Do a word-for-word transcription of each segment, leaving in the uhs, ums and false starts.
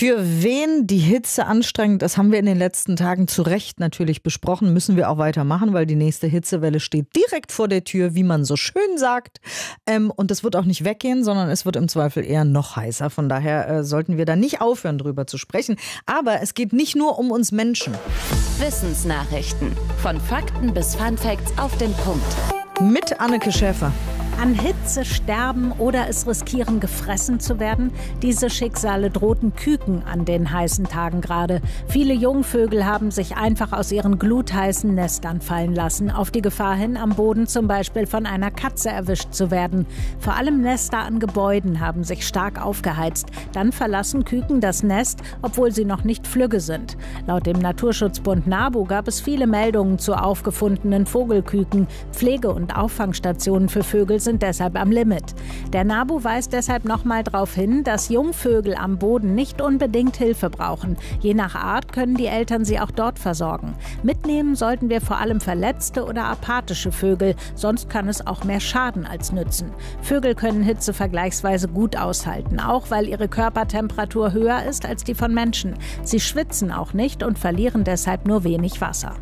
Für wen die Hitze anstrengend ist, haben wir in den letzten Tagen zu Recht natürlich besprochen. Müssen wir auch weitermachen, weil die nächste Hitzewelle steht direkt vor der Tür, wie man so schön sagt. Ähm, und es wird auch nicht weggehen, sondern es wird im Zweifel eher noch heißer. Von daher äh, sollten wir da nicht aufhören, drüber zu sprechen. Aber es geht nicht nur um uns Menschen. Wissensnachrichten. Von Fakten bis Funfacts auf den Punkt. Mit Anneke Schäfer. An Hitze sterben oder es riskieren, gefressen zu werden? Diese Schicksale drohten Küken an den heißen Tagen gerade. Viele Jungvögel haben sich einfach aus ihren glutheißen Nestern fallen lassen, auf die Gefahr hin, am Boden zum Beispiel von einer Katze erwischt zu werden. Vor allem Nester an Gebäuden haben sich stark aufgeheizt. Dann verlassen Küken das Nest, obwohl sie noch nicht flügge sind. Laut dem Naturschutzbund NABU gab es viele Meldungen zu aufgefundenen Vogelküken. Pflege- und Auffangstationen für Vögel sind deshalb am Limit. Der NABU weist deshalb nochmal darauf hin, dass Jungvögel am Boden nicht unbedingt Hilfe brauchen. Je nach Art können die Eltern sie auch dort versorgen. Mitnehmen sollten wir vor allem verletzte oder apathische Vögel, sonst kann es auch mehr schaden als nützen. Vögel können Hitze vergleichsweise gut aushalten, auch weil ihre Körpertemperatur höher ist als die von Menschen. Sie schwitzen auch nicht und verlieren deshalb nur wenig Wasser.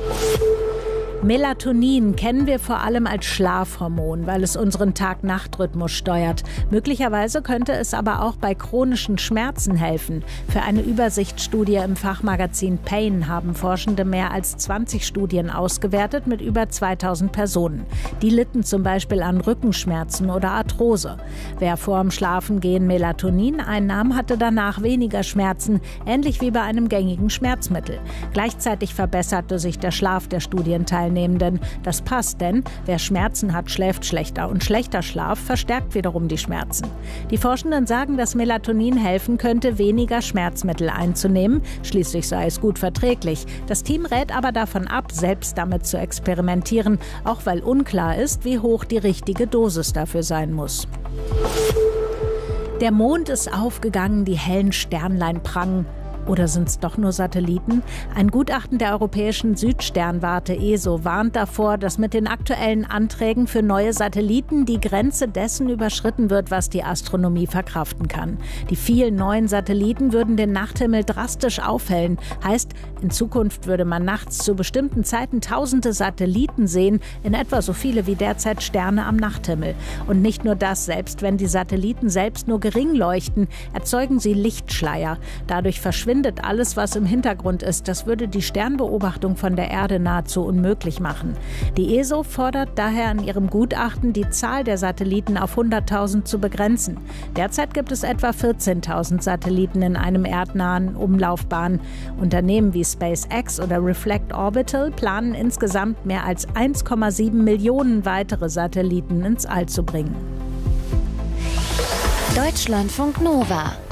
Melatonin kennen wir vor allem als Schlafhormon, weil es unseren Tag-Nacht-Rhythmus steuert. Möglicherweise könnte es aber auch bei chronischen Schmerzen helfen. Für eine Übersichtsstudie im Fachmagazin Pain haben Forschende mehr als zwanzig Studien ausgewertet mit über zweitausend Personen. Die litten zum Beispiel an Rückenschmerzen oder Arthrose. Wer vor dem Schlafengehen Melatonin einnahm, hatte danach weniger Schmerzen, ähnlich wie bei einem gängigen Schmerzmittel. Gleichzeitig verbesserte sich der Schlaf der Studienteilnehmer. Das passt, denn wer Schmerzen hat, schläft schlechter und schlechter Schlaf verstärkt wiederum die Schmerzen. Die Forschenden sagen, dass Melatonin helfen könnte, weniger Schmerzmittel einzunehmen. Schließlich sei es gut verträglich. Das Team rät aber davon ab, selbst damit zu experimentieren, auch weil unklar ist, wie hoch die richtige Dosis dafür sein muss. Der Mond ist aufgegangen, die hellen Sternlein prangen. Oder sind es doch nur Satelliten? Ein Gutachten der Europäischen Südsternwarte E S O warnt davor, dass mit den aktuellen Anträgen für neue Satelliten die Grenze dessen überschritten wird, was die Astronomie verkraften kann. Die vielen neuen Satelliten würden den Nachthimmel drastisch aufhellen. Heißt, in Zukunft würde man nachts zu bestimmten Zeiten tausende Satelliten sehen, in etwa so viele wie derzeit Sterne am Nachthimmel. Und nicht nur das, selbst wenn die Satelliten selbst nur gering leuchten, erzeugen sie Lichtschleier. Dadurch verschwinden alles, was im Hintergrund ist. Das würde die Sternbeobachtung von der Erde nahezu unmöglich machen. Die E S O fordert daher in ihrem Gutachten, die Zahl der Satelliten auf hunderttausend zu begrenzen. Derzeit gibt es etwa vierzehntausend Satelliten in einem erdnahen Umlaufbahn. Unternehmen wie SpaceX oder Reflect Orbital planen insgesamt mehr als eins Komma sieben Millionen weitere Satelliten ins All zu bringen. Deutschlandfunk Nova